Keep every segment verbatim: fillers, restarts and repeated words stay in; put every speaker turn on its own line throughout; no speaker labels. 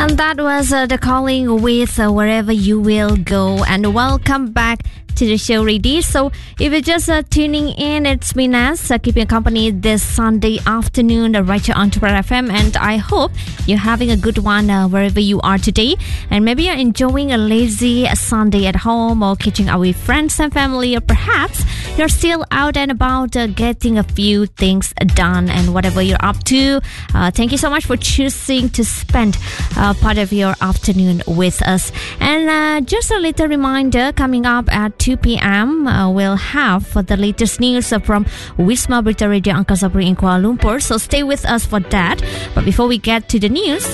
And that was uh, The Calling with uh, Wherever You Will Go. And welcome back to the show, Ready. So if you're just uh, tuning in, it's me, Naz, uh, keeping you company this Sunday afternoon uh, right here on Twitter F M. And I hope you're having a good one uh, wherever you are today. And maybe you're enjoying a lazy Sunday at home or catching up with friends and family, or perhaps you're still out and about uh, getting a few things done. And whatever you're up to, uh, thank you so much for choosing to spend uh, part of your afternoon with us. And uh, just a little reminder, coming up at two p.m. Uh, we'll have for the latest news uh, from Wisma Berita Radio Angkasa Puri in Kuala Lumpur. So stay with us for that. But before we get to the news,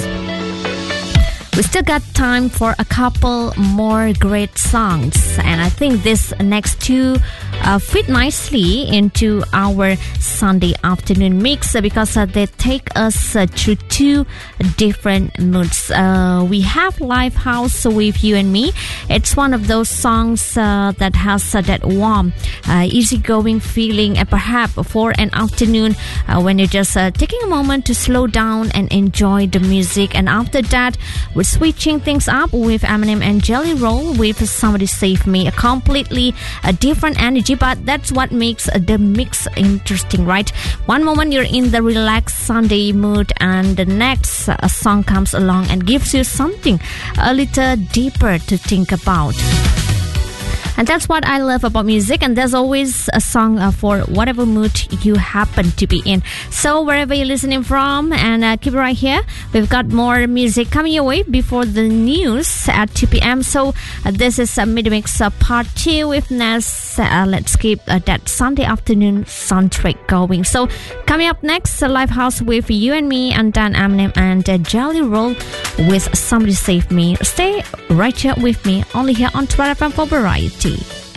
we still got time for a couple more great songs. And I think this next two uh, fit nicely into our Sunday afternoon mix uh, because uh, they take us uh, through two different moods. Uh, we have Lifehouse with You and Me. It's one of those songs uh, that has uh, that warm, uh, easygoing feeling, and perhaps for an afternoon uh, when you're just uh, taking a moment to slow down and enjoy the music. And after that, we're switching things up with Eminem and Jelly Roll with Somebody Save Me. A completely a different energy, but that's what makes the mix interesting, right? One moment you're in the relaxed Sunday mood, and the next a song comes along and gives you something a little deeper to think about. And that's what I love about music. And there's always a song uh, for whatever mood you happen to be in. So wherever you're listening from, and uh, keep it right here. We've got more music coming your way before the news at two p.m. So uh, this is a uh, Mid-Mix uh, Part two with Naz. Uh, let's keep uh, that Sunday afternoon soundtrack going. So coming up next, uh, Lifehouse with You and Me, and then Eminem and uh, Jelly Roll with Somebody Save Me. Stay right here with me, only here on Twitter F M for Variety.